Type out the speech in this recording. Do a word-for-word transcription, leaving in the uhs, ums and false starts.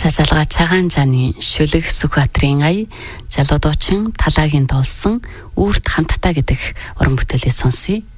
Жажалга цагаан жааны шүлэг Сүхбаатарын ая жалуудуучин Талагийн дуулсан Үрт хамтдаа гэдэг уран бүтээлийг сонсъё.